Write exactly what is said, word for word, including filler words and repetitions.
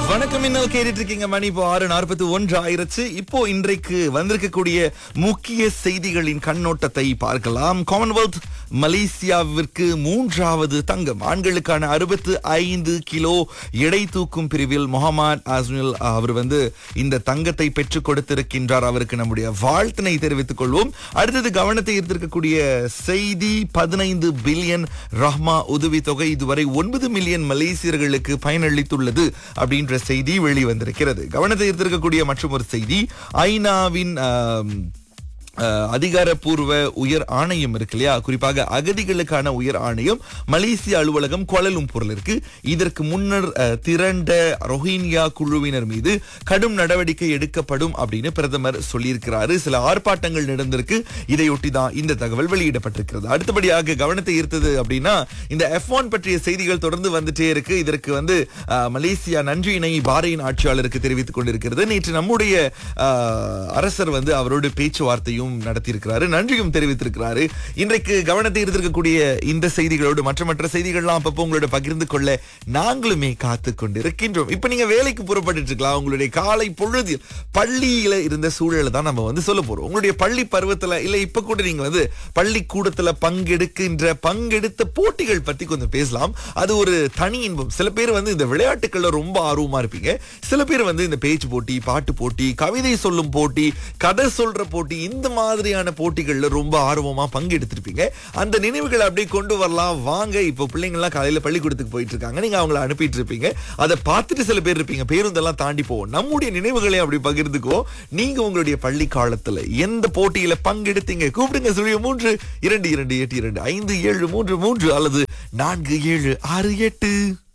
வணக்கம். இன்னும் கேட்டுட்டு இருக்கீங்க. மணி இப்போ ஆறு நாற்பத்தி ஒன்று ஆயிருச்சு. இப்போ இன்றைக்கு வந்திருக்கக்கூடிய முக்கிய செய்திகளின் கண்ணோட்டத்தை பார்க்கலாம். காமன்வெல்த் மலேசியாவிற்கு மூன்றாவது தங்கம். ஆண்களுக்கான அறுபத்து ஐந்து கிலோ எடை தூக்கும் பிரிவில் முகமது அஸ்னில் அவர் வந்து இந்த தங்கத்தை பெற்றுக் கொடுத்திருக்கின்றார். அவருக்கு நம்முடைய வாழ்த்தினை தெரிவித்துக் கொள்வோம். அடுத்தது கவனத்தை ஈர்த்திருக்கக்கூடிய செய்தி, பதினைந்து பில்லியன் ரஹ்மா உதவித்தொகை இதுவரை ஒன்பது மில்லியன் மலேசியர்களுக்கு பயனளித்துள்ளது அப்படின்ற செய்தி வெளிவந்திருக்கிறது. கவனத்தை ஈர்த்திருக்கக்கூடிய மற்றும் ஒரு செய்தி, ஐநாவின் அதிகாரப்பூர்வ உயர் ஆணையம் இருக்கு இல்லையா, குறிப்பாக அகதிகளுக்கான உயர் ஆணையம் மலேசிய அலுவலகம் கோலாலம்பூர்ல இருக்கு. இதற்கு முன்னர் திரண்ட ரோஹிங்கியா குழுவினர் மீது கடும் நடவடிக்கை எடுக்கப்படும் அப்படின்னு பிரதமர் சொல்லியிருக்கிறாரு. சில ஆர்ப்பாட்டங்கள் நடந்திருக்கு. இதையொட்டி தான் இந்த தகவல் வெளியிடப்பட்டிருக்கிறது. அடுத்தபடியாக கவனத்தை ஈர்த்தது அப்படின்னா, இந்த எஃப் ஒன் பற்றிய செய்திகள் தொடர்ந்து வந்துட்டே இருக்கு. இதற்கு வந்து மலேசியா நன்றியினை பாரேன் ஆட்சியாளருக்கு தெரிவித்துக் கொண்டிருக்கிறது. நேற்று நம்முடைய அரசர் வந்து அவரோடு பேச்சுவார்த்தையும் நடத்தியிருக்கிறாரு, நன்றியும் தெரிவித்திருக்கிறாரு. இன்றைக்கு கவனத்தை ஈர்த்திருக்கக்கூடிய இந்த செய்திகளோடு மற்ற மற்ற செய்திகள்லாம் அப்பப்போ உங்களோட பகிர்ந்து கொள்ள நாங்களுமே காத்து கொண்டிருக்கின்றோம். இப்ப நீங்க வேலைக்கு புறப்பட்டு இருக்கலாம். உங்களுடைய காலை பொழுதில் பள்ளியில இருந்த சூழலை தான் நம்ம வந்து சொல்ல போறோம். உங்களுடைய பள்ளி பருவத்துல இல்ல இப்ப கூட நீங்க வந்து பள்ளிக்கூடத்துல பங்கெடுக்கின்ற பங்கெடுத்த போட்டிகள் பத்தி கொஞ்சம் பேசலாம். அது ஒரு தனி இன்பம். சில பேர் வந்து இந்த விளையாட்டுகள்ல ரொம்ப ஆர்வமா இருப்பீங்க. சில பேர் வந்து இந்த பேச்சு போட்டி, பாட்டு போட்டி, கவிதை சொல்லும் போட்டி, கதை சொல்ற போட்டி, இந்த மாதிரியான போட்டிகள்ல ரொம்ப ஆர்வமா பங்கெடுத்திருப்பீங்க. அந்த நினைவுகளை அப்படியே கொண்டு வரலாம் வாங்க. இப்போ பிள்ளைங்க எல்லாம் காலையில பள்ளிக்கூடத்துக்கு போயிட்டு இருக்காங்க, நீங்க அவங்களை அனுப்பிட்டு இருப்பீங்க. அதை பார்த்துட்டு சில பேர் இருப்பீங்க, பேருந்தெல்லாம் தாண்டி போவோம். நம்முடைய நினைவுகளை அப்படி பகிர்ந்துக்குவோம். நீங்க உங்களுடைய பள்ளி காலத்துல எந்த போட்டியில பங்கெடுத்தீங்க? கூப்பிடுங்க. சுழிய மூன்று இரண்டு இரண்டு எட்டு இரண்டு ஐந்து ஏழு மூன்று மூன்று அல்லது நான்கு ஏழு ஆறு எட்டு.